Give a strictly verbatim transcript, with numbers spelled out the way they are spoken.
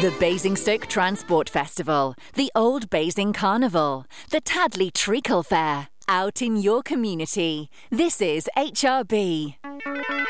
The Basingstoke Transport Festival, the Old Basing Carnival, the Tadley Treacle Fair, out in your community. This is H R B.